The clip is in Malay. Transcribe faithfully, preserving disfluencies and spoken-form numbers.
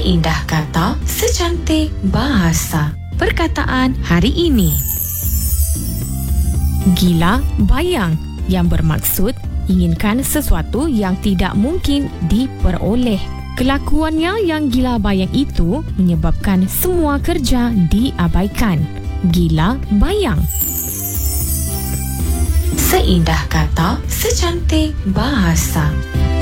Seindah kata, secantik bahasa. Perkataan hari ini. Gila bayang, yang bermaksud inginkan sesuatu yang tidak mungkin diperoleh. Kelakuannya yang gila bayang itu menyebabkan semua kerja diabaikan. Gila bayang. Seindah kata, secantik bahasa.